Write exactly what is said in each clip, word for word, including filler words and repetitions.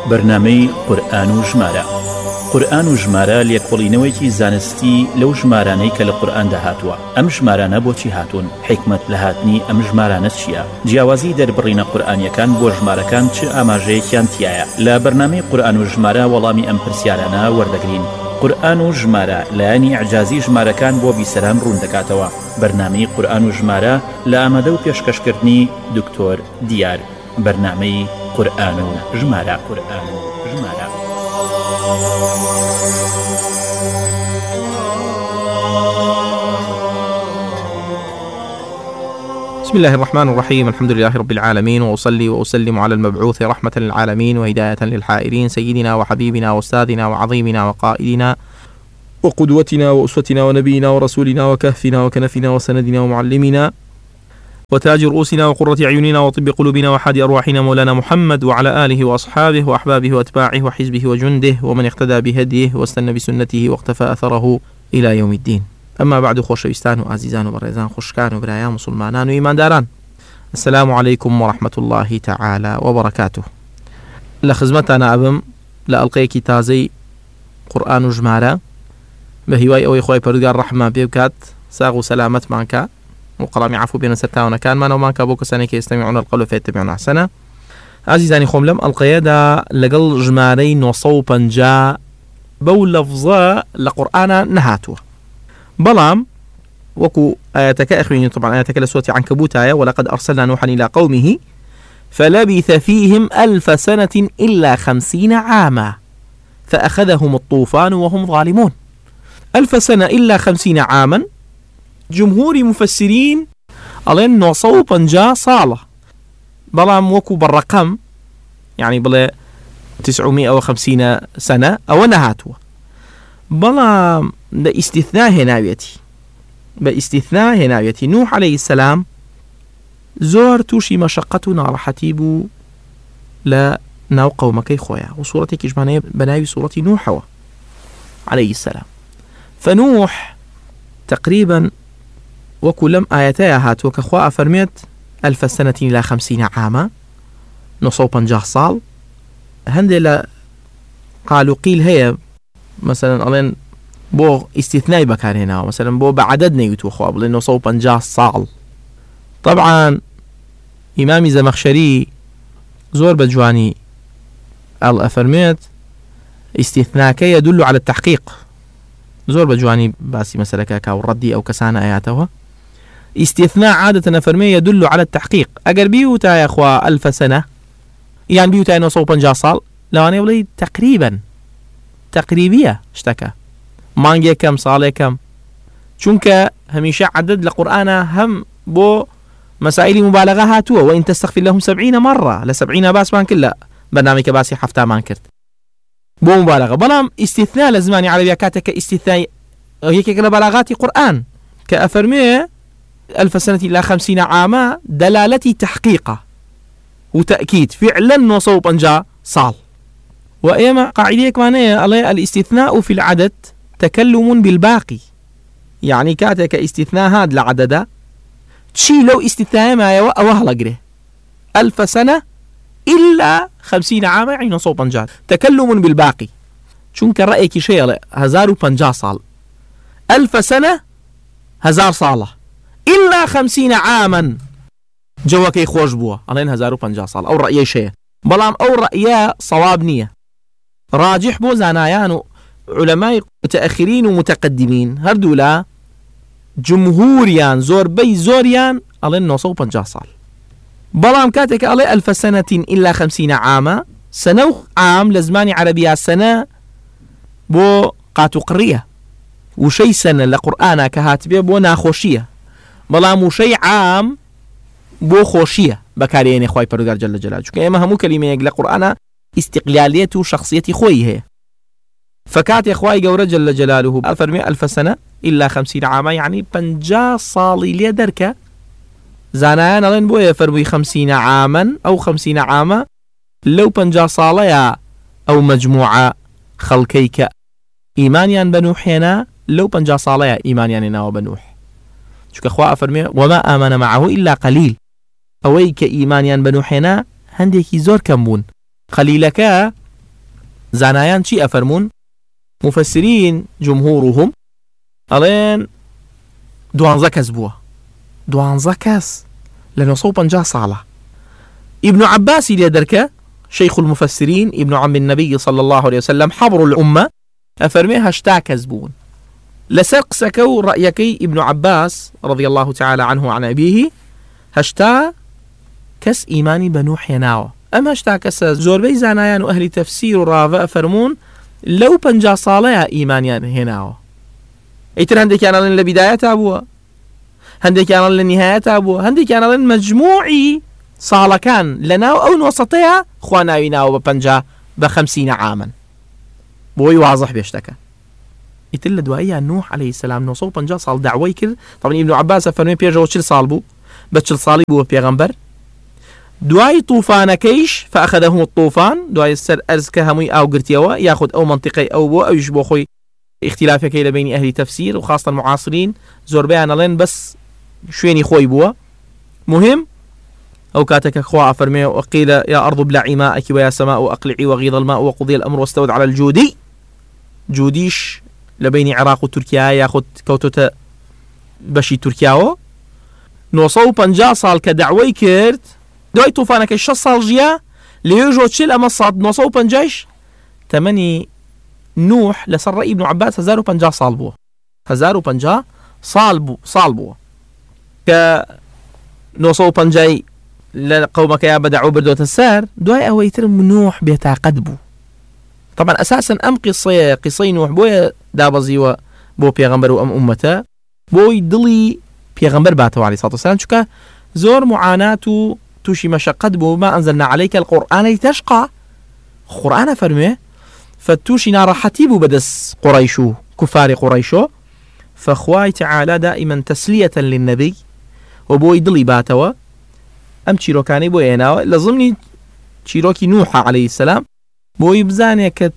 بەرنامەی قورئان و ژمارە. قورئان و ژمارە لێکۆڵینەوەیکی زانستی لەو ژمارانەی کە لە قورئاندا هاتووە. ئەم ژمارانە بۆچی هاتوون؟ حکمت لە هاتنی ئەم ژمارانە چییە؟ جیاوازی دەربڕینە قورئانیەکان بۆ ژمارەکان چه ئاماژەیەکیان تایە؟ لە بەرنامەی قورئان و ژمارە وەڵامی ئەم پرسیارانە وەردەگرین. قورئان و ژمارە لایەنی ئەعجازی ژمارەکان بۆ بیسەران ڕوون دەکاتەوە. بەرنامەی قورئان و ژمارە لە ئامادە و پێشکەشکردنی دکتۆر دیار. بەرنامەی قورئان و ژمارە. قورئان و ژمارە. بسم الله الرحمن الرحيم. الحمد لله رب العالمين، وأصلي وأسلم على المبعوث رحمة للعالمين وهداية للحائرين، سيدنا وحبيبنا وأستاذنا وعظيمنا وقائدنا وقدوتنا وأسوتنا ونبينا ورسولنا وكهفنا وكنفنا وسندنا ومعلمنا وتاج رؤوسنا وقرة أعيننا وطب قلوبنا وحادي أرواحنا مولانا محمد وعلى آله وأصحابه وأحبابه وأتباعه وحزبه وجنده ومن اقتدى بهديه واستنى بسنته واقتفى أثره إلى يوم الدين. أما بعد، خۆشەویستان و عزیزان و بەڕێزان، خوشکان و برایان مسلمانان و ئیمانداران، السلام عليكم ورحمة الله تعالى وبركاته. لە خزمەتانە ئەبم لە ئەڵقەیەکی تازەی قورئان و ژمارە بە هیوای ئەوەی خۆی پەروەردگار ڕەحمان پێ بکات، ساغ و سەلامەتمانکە و قەڵامی عەفو بێنە سەر تاوانەکانمانەوەمانکە بۆ کەسانی کە یەستەمیعون القەول فەیەتەبیعون ئەحسەنە. عزیزانی خۆم، لەم ئەڵقەیەدا لەگەڵ ژمارەی نۆ سەد و پەنجا بەو لەفزە لە قورئانە نەهاتووە، بەڵام وەکو ئاەتەکە ئەخوێنین. طبعا ئاەتەکە لە سورة عنكبوت آية ولقد أرسلنا نوحا إلى قومه فلبث فيهم ألف سنة إلا خمسين عاما فأخذهم الطوفان وهم ظالمون. ألف سنة إلا خمسين عاما، جمهور مفسرين ألين نۆ سەد و پەنجا صالة، بەڵام وەکو بالرقم يعني بلا تسعمائة وخمسين سنة أو نهاتوه، بەڵام بە ئیستیثنا هێناوێتی بە ئیستیثنا هێناوێتی نوح عليه السلام زۆر تووشی مەشەقەت و ناڕەحەتی بوو لە ناو قەومەکەی خۆیان، و سوورەتێکیشمانەیە بە ناوی سوورەتی نوحەوە عليه السلام. فنوح تقريبا وەکو لەم ئاەتەیە هاتووە کە خوا ئەفەرمێت ألف سنة إلى خمسين عاما، نۆ سەد و پەنجا ساڵ. هەندێک لە قال و قیل هەیە، مثلا ئەڵێن بۆ ئیستیثنای بەکارهێناوە، مثلا بۆ بە عەدەد نەیوتووە خوا بڵێ نۆ سەد و پەنجا ساڵ. طبعا ئیمامی زەمەخشەری زۆر بە جوانی ئەڵ ئەفەرمێت ئیستیثناکە يدل على التحقيق، زۆر بە جوانی باسی مەسەلەکە کا و ڕەدی ئەو کەسانە ئاياتەوە. ئیستیثنا عادەتەن ئەفەرمێ يدل على التحقيق. ئەگەر بیوتایە خوا ألف سنة یان بیوتایە نۆ سەد و پەنجا ساڵ، لەوانەیە بڵێ تقریبا تقریبیە شتەکە، مانگێکەم ساڵێکەم، چونکە هەمیشە عەدەد لە قورئانە هەم بۆ مەسائلی مبالغە هاتووە. وإن تستغفر لهم سبعين مرة، لە سبعين باسمان کرد لە بەرنامەی کە باسی حەفتامان کرد بۆ مبالغە. بەڵام ئیستیثنا لە زمانی عەرەبیە کاتێکە ئیستیثنای یەکێک لە بەلاغاتی قورئان کە ئەفەرمێ ألف سنة إلى خمسين عاما دلالتي تحقيقة وتأكيد فعلا نۆ سەد و پەنجا ساڵ. وإما قاعدة كمانية الاستثناء في العدد تكلم بالباقي، يعني كاتك استثناء هاد لعدده تشي لو استثناء ما يوا أوهلا قره ألف سنة إلا خمسين عاما، يعني نۆ سەد و پەنجا تكلم بالباقي. چونك رأيك شيء هزار و پەنجا صال، ألف سنة هزار صالة إلا خمسين عاما جواكي خوش بوا ألين هزار و پەنجا صال. أو رأي شيء، بلام أو رأي صواب نية راجح بو زانایان و علماء متأخرين ومتقدمين هردولا جمهوريان زور بي زوريان ألين نۆ سەد و پەنجا ساڵ. بلام كاتك ألي ألف سنة إلا خمسين عاما، سنة عام لزماني عربية سنة بو قاتو قرية، وشي سنة لقرآن كهاتبه بو ناخوشية، بلام وشي عام بو خوشية بكاريين إخوائي پروردگار جل جلاله. چونکە ئێمە هەموو کەلیمەیەک لە قورئانە استقلالية وشخصية خوي هي. فكات يا اخوائي جورا جل جلاله أفرمي ألف سنة إلا خمسين عاما، يعني پەنجا صالي لي دركة زانایان ألين بو يفرمي خمسين عاما أو خمسين عاما، لو پەنجا صاليا أو مجموعة خلقيك إيمانيان بنوحينا لو پەنجا صاليا إيمانيان ناو بنوح. چونکە خوا أفرمي وما آمن معه إلا قليل، أوي كإيمانيان بنوحينا هندێکی زۆر کەم بوون. قەلیلەکە زانایان چی ئەفەرمون؟ مفسرین جمهورهم ئەڵێن دوانزە کەس بووە، دوانزە کەس لە نۆ سەد و پەنجا ساڵە. ابن عباسی لێ دەرکە شيخ المفسرين ابن عم النبي صلى الله عليه وسلم حبر الأمة أفرمي هشتا كذبون لسر قسكو رأيكي ابن عباس رضي الله تعالى عنه وعن أبيه هشتا كس إيماني بنوح يناو أم هشتا كس زوربي زانايان وأهل تفسير ورافع فرمون لو بنجا صالة إيمانيان هناو ايتر هندي كان لن لبداية أبوه هندي كان لن نهاية أبوه هندي كان لن مجموعي صالكان لناو أو وسطها خواناويناو ببنجا بخمسين عاما بوي واضح بيشتكى يتل دوائيا نوح عليه السلام نوصو بنجا صال دعوي كر. طبعا ابن عباس فرمي بيجو شل صال بو بتشل صالي بو بيغمبر دواي طوفان كيش فأخذهم الطوفان دواي السر أرزك همي أو قرتيوا ياخد أو منطقي أو بو أو يشبو خوي اختلاف كيل بين أهل تفسير وخاصة المعاصرين زور بيانا لين بس شويني خوي بوا. مهم أو كاتك أخوة فرمي وقيل يا أرض ابلعي ماءك ويا سماء أقلعي وغيض الماء وقضي الأمر واستود على الجودي. جوديش لبين عراق وتركيا ياخد كوتوتا بشي تركياو نوصو بنجا صال كدعوي كرت دوي طوفانك الشص صال جيا ليجو تشيل أما صاد نوصو بنجاش تمني نوح لسر ابن عباس هزارو بنجا صالبو هزارو بنجا صالبو صالبو ك نوصو بنجاي لقومك يا بدعوا بردوت السار دواي أو يترم نوح بيتعقدبو. طبعا أساسا أم قصي قصي نوح بويا دابزي و بو بيغمبر وأم أمته بوي دلي بيغمبر باتوا عليه الصلاة والسلام شكا زور معاناته توشي مشقد بو ما أنزلنا عليك القرآن لتشقى قرآن فرمي فتوشي نار حتيبو بدس قريشو كفار قريشو فخواي تعالى دائما تسلية للنبي وبوي دلي باتوا أم تشيروكاني بوي هنا لازمني تشيروكي نوح عليه السلام بوي بزاني كت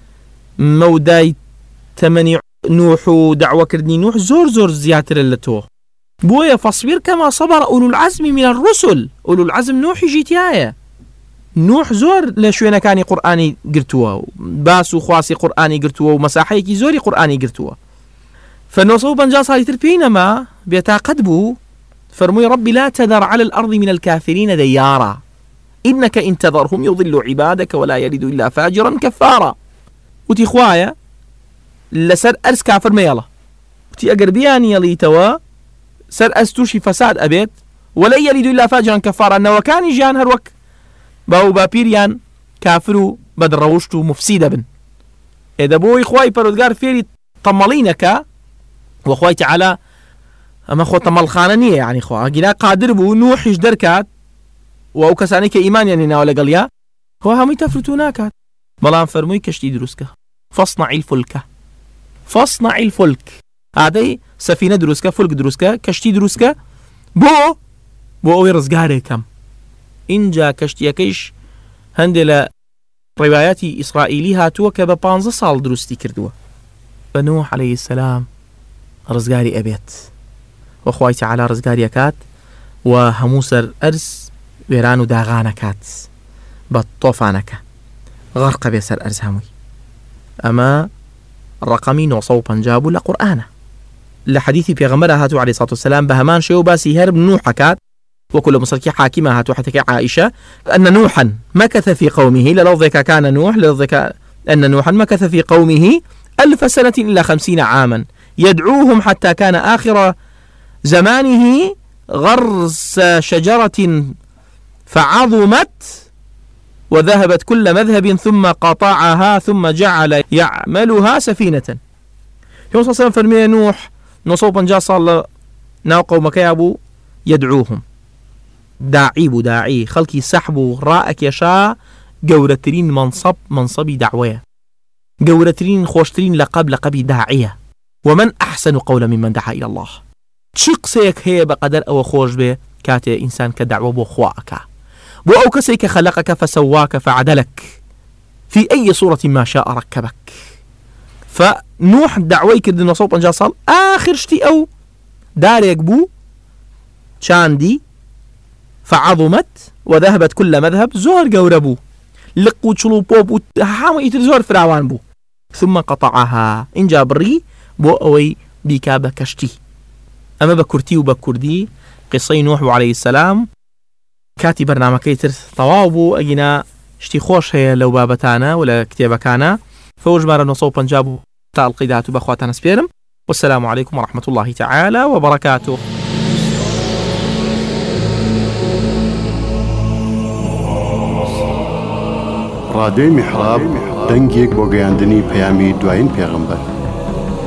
موداي تمني نوح ودعوة كردني نوح زور زور زياتر اللتو بوي فاصبر كما صبر أولو العزم من الرسل. أولو العزم نوح جيتيايا نوح زور لشوينا كاني قرآني قرتوا باسو خواسي قرآني قرتوا ومساحيكي زوري قرآني قرتوا فالنصوب بنجا صالتر بينما بيتاقدبو فرمي ربي لا تذر على الأرض من الكافرين ديارا إنك إن تذرهم يضلوا عبادك ولا يلد إلا فاجرا كفارا. وتي خوايا لسر أرس كافر ميلا وتي أقربياني يلي توا سر أستوشي فساد أبيت ولا يلد إلا فاجرا كفارا أنه وكان جان هروك باو بابيريان كافرو بدروشتو مفسيدة بن إذا بوي خواي برودقار فيري طمالينك وخواي تعالى أما خو طمال خاننية يعني خوا قلا قادر بو نوح يجدركات وأو كساني كإيمان يعني ناولا قليا هو هم يتفرتوناكات بلان فرموي كشتي دروسك فاصنع الفلك فاصنع الفلك هذا سفينة دروسك فلك دروسك كشتي دروسك بو بو أوي رزقاري كم إنجا كشتي كيش هندل روايات إسرائيلي هاتوا كبا بانزا صال دروستي كردوا فنوح عليه السلام رزقاري أبيت وخواي تعالى رزقاري كات وهموسر أرز ويرانو داغانكات بطوفانك غرق بيسر أرز هموي أما الرقمي نوصو بنجابو لقرآن لحديث بيغمرة هاتو عليه الصلاة والسلام بهمان شيو باسي هرب نوح كات وكل مصركي حاكمة هاتو حتى عائشة أن نوحا مكث في قومه للفظك كان نوح للفظك أن نوحا مكث في قومه ألف سنة إلا خمسين عاما يدعوهم حتى كان آخر زمانه غرس شجرة فعظمت وذهبت كل مذهب ثم قطعها ثم جعل يعملها سفينة. يوم صلى الله عليه وسلم فرمي نوح نصوبا جاء صلى ناو قومك يابو يدعوهم داعي بو داعي خلقي سحبو رائك يشاء قورترين منصب منصبي دعوية قورترين خوشترين لقب لقبي داعية ومن أحسن قولا ممن دعا إلى الله. شقسيك هي بقدر أو خوش به كاتي إنسان كدعوة بو خواك بو أو كسيك خلقك فسواك فعدلك في أي صورة ما شاء ركبك. فنوح دعوي كردن وصوبا جا صال آخر شتي أو داريك بو شاندي فعظمت وذهبت كل مذهب زور قوربو لق و چڵ و پۆپ و هەمووی تر زۆر فراوان بوو. ثم قطعها اینجا بڕی بۆ ئەوەی بیکا بە کەشتی. ئەمە بە کورتی و بە کوردی قسەی نوح عليه السلام. کاتی بەرنامەکەی تر تەواو بوو، ئەگینا شتی خۆش هەیە لەو بابەتانە و لە کتێبەکانە. فەوە ژمارە نۆ سەد و پەنجا بوو تا ئەڵقەی داهاتوو بەخواتان سپێرم. والسلام عليكم ورحمة الله تعالى وبركاته. راديو محراب دەنگێک بۆ گەیاندنی پەیامی دوایین پێغەمبەر.